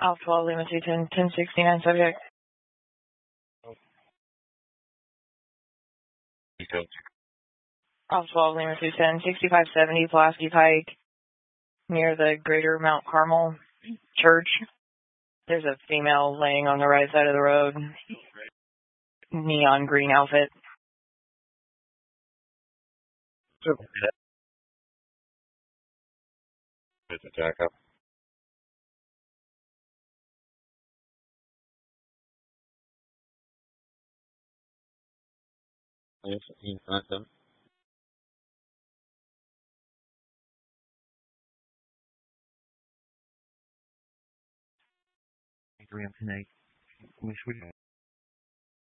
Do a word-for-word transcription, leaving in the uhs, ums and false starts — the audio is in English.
Alpha twelve, Lima two ten, ten sixty-nine subject. Alpha twelve, Lima two ten, sixty-five seventy Pulaski Pike, near the Greater Mount Carmel Church. There's a female laying on the right side of the road. Neon green outfit. It's a jack-up. Yes, he's not them. three M tonight. Wish we